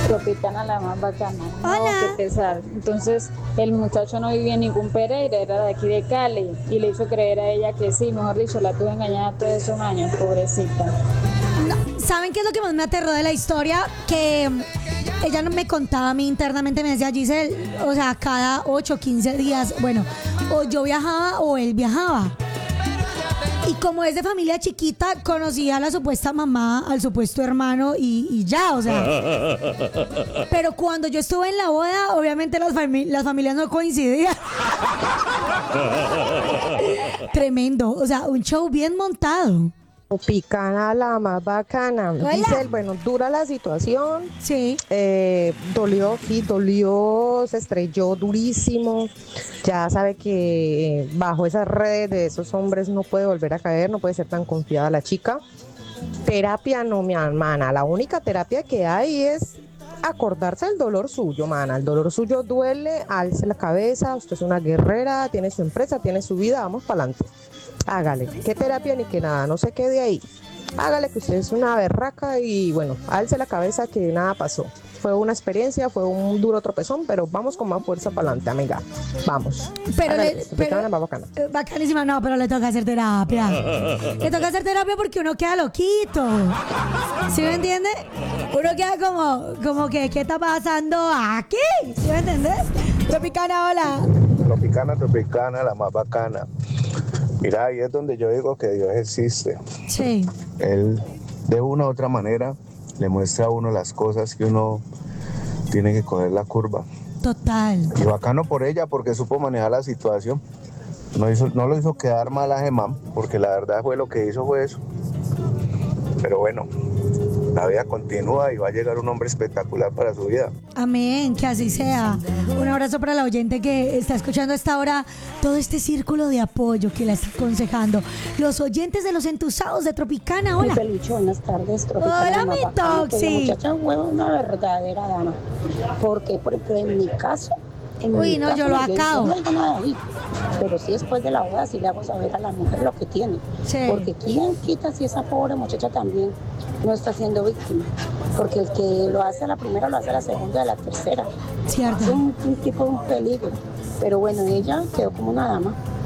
Tropicana la más bacana. No, Hola. qué pesar. Entonces, el muchacho no vivía en ningún Pereira, era de aquí de Cali. Y le hizo creer a ella que sí, mejor dicho, la tuve engañada todos esos años, pobrecita. ¿Saben qué es lo que más me aterró de la historia? Que ella no me contaba a mí internamente, me decía Giselle, o sea, cada 8 o 15 días, bueno, o yo viajaba o él viajaba. Y como es de familia chiquita, conocía a la supuesta mamá, al supuesto hermano y ya, o sea. Pero cuando yo estuve en la boda, obviamente las familias no coincidían. Tremendo, o sea, un show bien montado. Tropicana la más bacana. Hola. Giselle, bueno, dura la situación. Sí. Dolió, sí, dolió, se estrelló durísimo. Ya sabe que bajo esas redes de esos hombres no puede volver a caer, no puede ser tan confiada la chica. Terapia no, mi hermana. La única terapia que hay es acordarse del dolor suyo, mana. El dolor suyo duele, alce la cabeza, usted es una guerrera, tiene su empresa, tiene su vida, vamos para adelante. Hágale, qué terapia ni que nada, no se quede ahí. Hágale que usted es una berraca y bueno, alce la cabeza que nada pasó. Fue una experiencia, fue un duro tropezón, pero vamos con más fuerza para adelante, amiga. Vamos. Pero, Hágale, le, Tropicana más bacana. bacanísima, no, pero le toca hacer terapia. Le toca hacer terapia porque uno queda loquito. ¿Sí me entiende? Uno queda como que, ¿qué está pasando aquí? ¿Sí me entiendes? Tropicana, hola. Tropicana, la más bacana. Mira, ahí es donde yo digo que Dios existe. Sí. Él, de una u otra manera, le muestra a uno las cosas que uno tiene que coger la curva. Total. Y bacano por ella, porque supo manejar la situación. No lo hizo quedar mal a Gemán, porque la verdad fue lo que hizo fue eso. Pero bueno, la vida continúa y va a llegar un hombre espectacular para su vida. Amén, que así sea. Un abrazo para la oyente que está escuchando a esta hora todo este círculo de apoyo que la está aconsejando. Los oyentes de los entusados de Tropicana, hola. Pelucho, buenas tardes. Tropicana, Hola, la mi más bacana, que Toxi. La muchacha fue una verdadera dama. Porque, por ejemplo, en mi caso. Uy, no, yo lo acabo. No digo nada ahí, pero sí después de la boda sí le hago saber a la mujer lo que tiene. Sí. Porque quién quita si esa pobre muchacha también no está siendo víctima. Porque el que lo hace a la primera lo hace a la segunda y a la tercera. Cierto. Es un tipo de un peligro. Pero bueno, ella quedó como una dama.